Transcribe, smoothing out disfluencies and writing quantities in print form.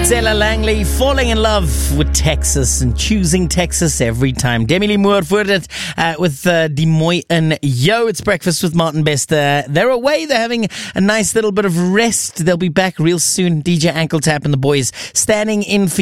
Stella Langley falling in love with Texas and choosing Texas every time. Demi Lee Moore voor dit with Die Mooi in Yo. It's Breakfast with Martin Bester. They're away. They're having a nice little bit of rest. They'll be back real soon. DJ Ankle Tap and the boys standing in for